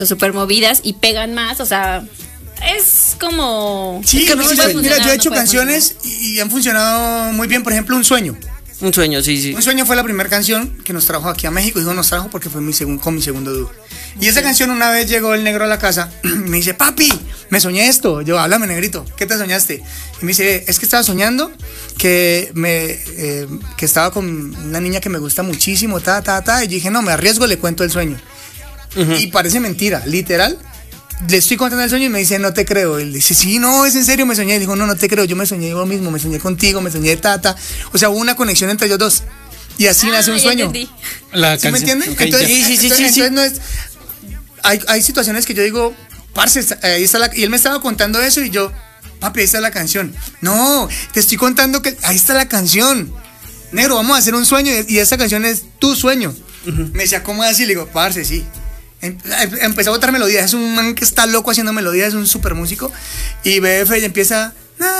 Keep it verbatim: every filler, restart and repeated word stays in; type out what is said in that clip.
súper movidas y pegan más, o sea, es como... Sí, es no, si yo, mira, yo he hecho canciones y, y han funcionado muy bien, por ejemplo, Un Sueño. Un Sueño, sí, sí. Un Sueño fue la primera canción que nos trajo aquí a México. Digo, nos trajo porque fue mi segun, con mi segundo dúo. Y esa canción, una vez llegó el negro a la casa y me dice, papi, me soñé esto. Yo, háblame, negrito, ¿qué te soñaste? Y me dice, es que estaba soñando que, me, eh, que estaba con una niña que me gusta muchísimo, ta, ta, ta. Y yo dije, no, me arriesgo, le cuento el sueño. Uh-huh. Y parece mentira, literal. Le estoy contando el sueño y me dice, no te creo. Él dice, sí, no, es en serio, me soñé. Y dijo, no, no te creo, yo me soñé yo mismo, me soñé contigo, me soñé tata. O sea, hubo una conexión entre ellos dos. Y así ah, nace un sueño. La ¿Sí me entienden? Okay, entonces, sí, sí, sí, entonces, sí, entonces no es... Hay, hay situaciones que yo digo, parce, ahí está la... Y él me estaba contando eso y yo, papi, ahí está la canción. No, te estoy contando que ahí está la canción. Negro, vamos a hacer un sueño y esa canción es tu sueño. Uh-huh. Me decía, ¿cómo así? Le digo, parce, sí. Empezó a botar melodías, es un man que está loco haciendo melodías, es un super músico. Y B F empieza,